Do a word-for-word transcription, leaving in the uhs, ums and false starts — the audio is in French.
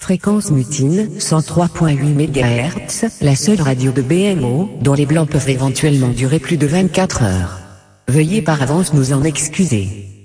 Fréquence mutine, cent trois point huit mégahertz, la seule radio de B M O, dont les blancs peuvent éventuellement durer plus de vingt-quatre heures. Veuillez par avance nous en excuser.